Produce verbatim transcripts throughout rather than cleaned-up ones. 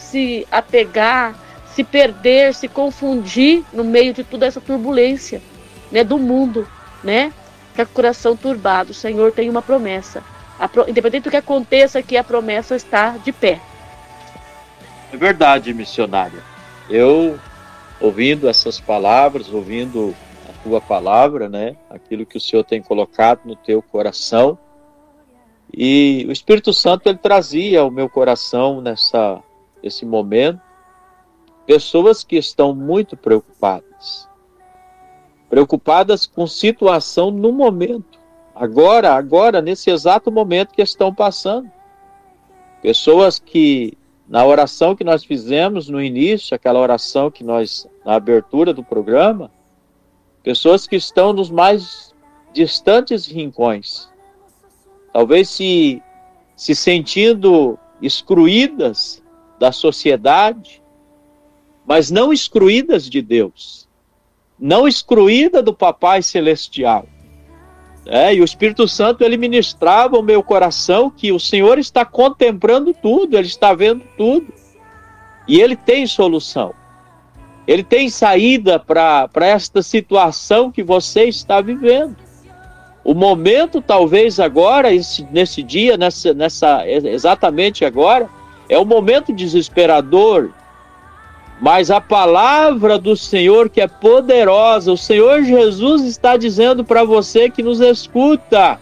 se apegar, se perder, se confundir no meio de toda essa turbulência, né, do mundo, né? Que é o coração turbado. O Senhor tem uma promessa. A pro... Independente do que aconteça aqui, a promessa está de pé. É verdade, missionária. Eu, ouvindo essas palavras, ouvindo a tua palavra, né? Aquilo que o Senhor tem colocado no teu coração, e o Espírito Santo, ele trazia ao meu coração nessa, nesse momento pessoas que estão muito preocupadas. Preocupadas com situação no momento. Agora, agora, nesse exato momento que estão passando. Pessoas que, na oração que nós fizemos no início, aquela oração que nós, na abertura do programa, pessoas que estão nos mais distantes rincões. Talvez se, se sentindo excluídas da sociedade, mas não excluídas de Deus. Não excluída do Papai Celestial. É, e o Espírito Santo, ele ministrava ao meu coração que o Senhor está contemplando tudo, Ele está vendo tudo. E Ele tem solução. Ele tem saída para esta situação que você está vivendo. O momento, talvez agora, esse, nesse dia, nessa, nessa, exatamente agora, é um momento desesperador. Mas a palavra do Senhor, que é poderosa, o Senhor Jesus está dizendo para você que nos escuta,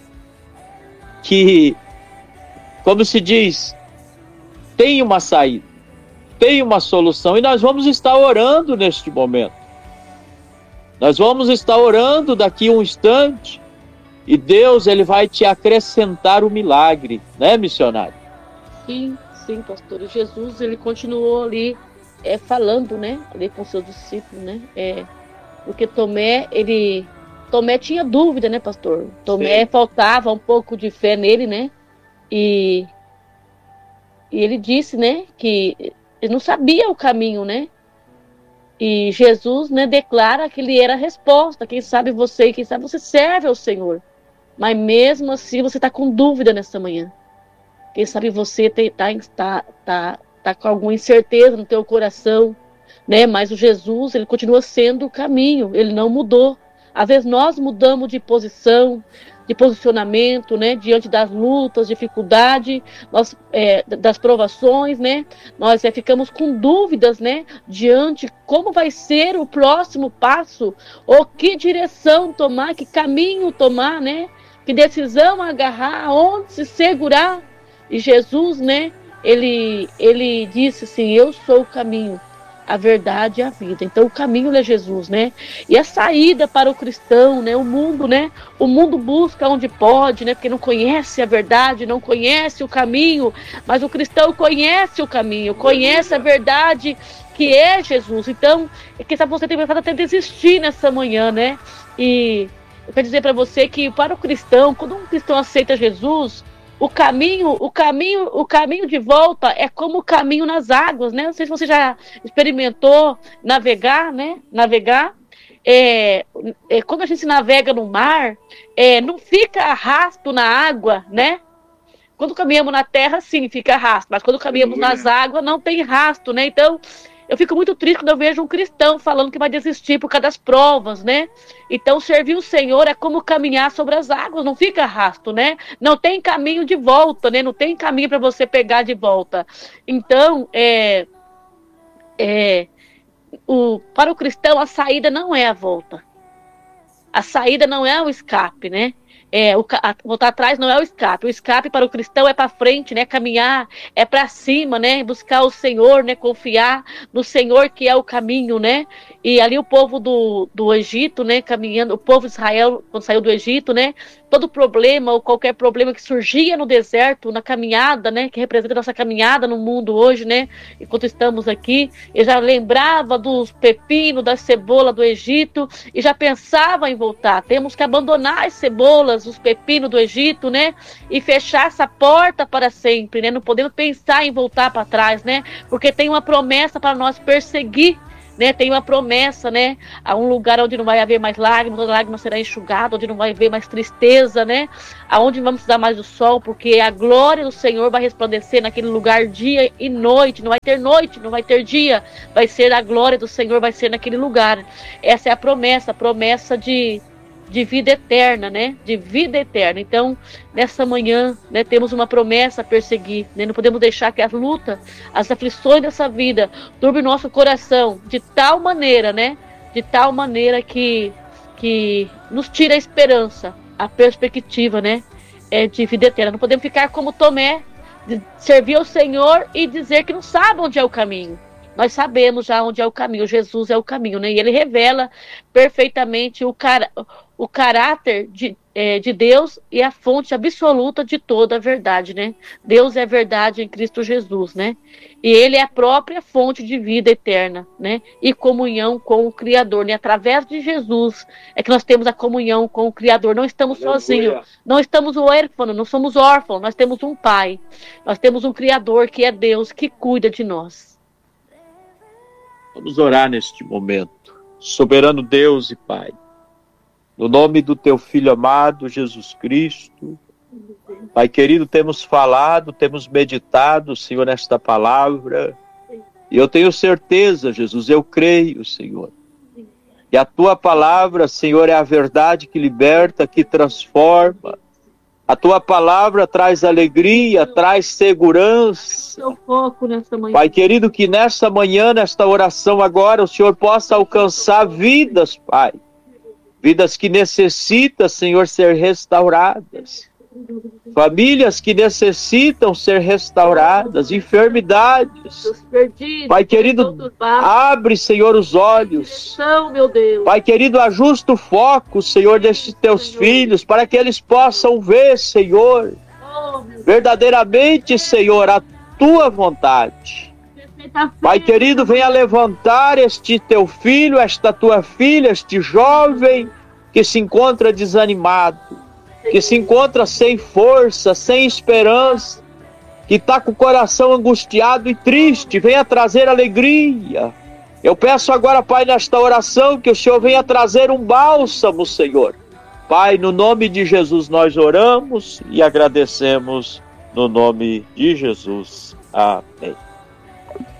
que, como se diz, tem uma saída, tem uma solução, e nós vamos estar orando neste momento. Nós vamos estar orando daqui a um instante, e Deus, ele vai te acrescentar o milagre, né, missionário? Sim, sim, pastor. Jesus, ele continuou ali, É, falando, né, ali com seus discípulos, né, é, porque Tomé, ele, Tomé tinha dúvida, né, pastor? Tomé, sim, faltava um pouco de fé nele, né, e, e ele disse, né, que ele não sabia o caminho, né, e Jesus, né, declara que ele era a resposta. Quem sabe você, quem sabe você serve ao Senhor, mas mesmo assim você está com dúvida nessa manhã. Quem sabe você está tá, tá, tá com alguma incerteza no teu coração, né? Mas o Jesus, ele continua sendo o caminho, ele não mudou. Às vezes nós mudamos de posição, de posicionamento, né? Diante das lutas, dificuldade, nós, é, das provações, né? Nós é, ficamos com dúvidas, né? Diante como vai ser o próximo passo, ou que direção tomar, que caminho tomar, né? Que decisão agarrar, onde se segurar. E Jesus, né? Ele, ele disse assim, eu sou o caminho, a verdade e a vida. Então o caminho é Jesus, né? E a saída para o cristão, né? O mundo, né? O mundo busca onde pode, né? Porque não conhece a verdade, não conhece o caminho, mas o cristão conhece o caminho, conhece a verdade que é Jesus. Então, quem sabe você tem pensado até desistir nessa manhã, né? E eu quero dizer para você que para o cristão, quando um cristão aceita Jesus, O caminho, o caminho, o caminho de volta é como o caminho nas águas, né? Não sei se você já experimentou navegar, né? Navegar. É, é, quando a gente navega no mar, é, não fica arrasto na água, né? Quando caminhamos na terra, sim, fica arrasto. Mas quando caminhamos nas águas, não tem rasto, né? Então, eu fico muito triste quando eu vejo um cristão falando que vai desistir por causa das provas, né? Então, servir o Senhor é como caminhar sobre as águas, não fica arrasto, né? Não tem caminho de volta, né? Não tem caminho para você pegar de volta. Então, é, é, o, para o cristão, a saída não é a volta. A saída não é o escape, né? É, o, a, voltar atrás não é o escape. O escape para o cristão é para frente, né? Caminhar, é para cima, né? Buscar o Senhor, né? Confiar no Senhor que é o caminho, né? E ali o povo do, do Egito, né? Caminhando, o povo de Israel, quando saiu do Egito, né? Todo problema ou qualquer problema que surgia no deserto, na caminhada, né? Que representa a nossa caminhada no mundo hoje, né? Enquanto estamos aqui, eu já lembrava dos pepinos, da cebola do Egito e já pensava em voltar. Temos que abandonar as cebolas, os pepinos do Egito, né? E fechar essa porta para sempre, né? Não podemos pensar em voltar para trás, né? Porque tem uma promessa para nós perseguir, né? Tem uma promessa, né? A um lugar onde não vai haver mais lágrimas, a lágrima será enxugada, onde não vai haver mais tristeza, né? Aonde vamos precisar mais do sol, porque a glória do Senhor vai resplandecer naquele lugar dia e noite. Não vai ter noite, não vai ter dia. Vai ser a glória do Senhor, vai ser naquele lugar. Essa é a promessa, a promessa de de vida eterna, né? De vida eterna. Então, nessa manhã, né, temos uma promessa a perseguir, né? Não podemos deixar que as lutas, as aflições dessa vida turbe o nosso coração de tal maneira, né? De tal maneira que, que nos tira a esperança, a perspectiva, né? É, de vida eterna. Não podemos ficar como Tomé, de servir ao Senhor e dizer que não sabe onde é o caminho. Nós sabemos já onde é o caminho, Jesus é o caminho, né? E ele revela perfeitamente o, car o caráter de, é, de Deus e a fonte absoluta de toda a verdade, né? Deus é verdade em Cristo Jesus, né? E ele é a própria fonte de vida eterna, né? E comunhão com o Criador, né? Através de Jesus é que nós temos a comunhão com o Criador. Não estamos Aleluia. sozinhos, não estamos órfãos, não somos órfãos, nós temos um Pai, nós temos um Criador que é Deus, que cuida de nós. Vamos orar neste momento. Soberano Deus e Pai, no nome do Teu Filho amado, Jesus Cristo, Pai querido, temos falado, temos meditado, Senhor, nesta palavra, e eu tenho certeza, Jesus, eu creio, Senhor, que a Tua palavra, Senhor, é a verdade que liberta, que transforma. A Tua palavra traz alegria, traz segurança. Foco nessa manhã. Pai querido, que nesta manhã, nesta oração agora, o Senhor possa alcançar vidas, Pai. Vidas que necessitam, Senhor, ser restauradas. Famílias que necessitam ser restauradas. Enfermidades. Pai querido, abre, Senhor, os olhos. Pai querido, ajusta o foco, Senhor, destes Teus filhos, para que eles possam ver, Senhor, verdadeiramente, Senhor, a Tua vontade. Pai querido, venha levantar este Teu filho, esta Tua filha, este jovem que se encontra desanimado, que se encontra sem força, sem esperança, que está com o coração angustiado e triste, venha trazer alegria. Eu peço agora, Pai, nesta oração, que o Senhor venha trazer um bálsamo, Senhor. Pai, no nome de Jesus nós oramos e agradecemos no nome de Jesus. Amém.